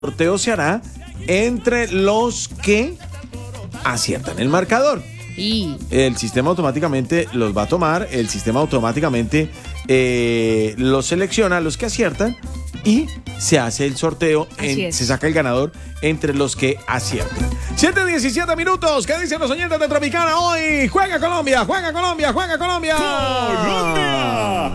sorteo se hará entre los que aciertan el marcador. Y El sistema automáticamente los va a tomar, el sistema automáticamente los selecciona a los que aciertan y se hace el sorteo, se saca el ganador entre los que acierten. 7:17 minutos, ¿qué dicen los oyentes de Tropicana hoy? ¡Juega Colombia! ¡Juega Colombia! ¡Juega Colombia! ¡Colombia!